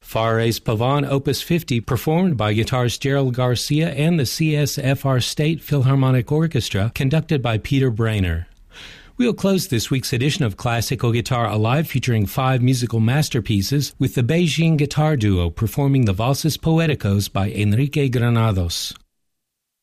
Fares Pavon, Opus 50, performed by guitarist Gerald Garcia and the CSFR State Philharmonic Orchestra, conducted by Peter Brainer. We'll close this week's edition of Classical Guitar Alive, featuring 5 musical masterpieces, with the Beijing Guitar Duo performing the Valses Poeticos by Enrique Granados.